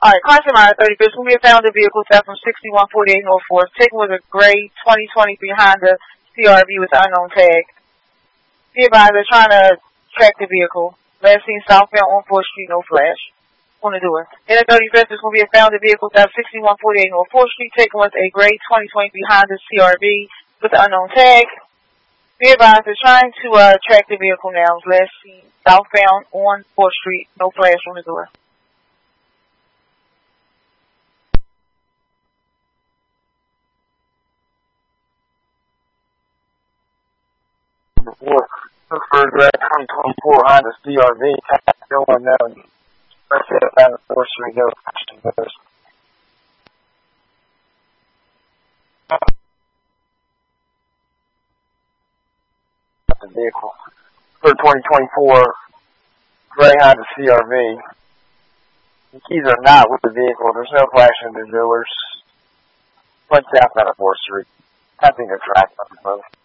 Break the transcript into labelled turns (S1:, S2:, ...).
S1: Alright, crime scene minor 35th. Who we have found the vehicle theft from 6148 North 4th. Taken was a gray 2023 Honda CRV with unknown tag. Be advised, they're trying to track the vehicle. Last seen southbound on 4th Street, no flash. On the door. In the 35th, this will be found the vehicle theft 6148 North 4th Street. Taken was a gray 2023 Honda CRV with unknown tag. Be advised, they're trying to track the vehicle now. Last seen southbound on 4th Street, no flash on the door.
S2: Before preferred red 2024 Honda CRV, no one known. First hit found the 4th Street, no question. The vehicle for 2024 gray Honda CRV. The keys are not with the vehicle. There's no flash in the dealers. Went south out of 4th Street. Attempting to track them both.